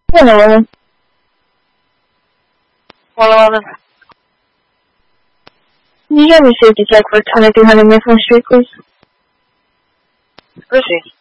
111. 111. Can you give me safety check for 2300 Mifflin Street, please? Proceed.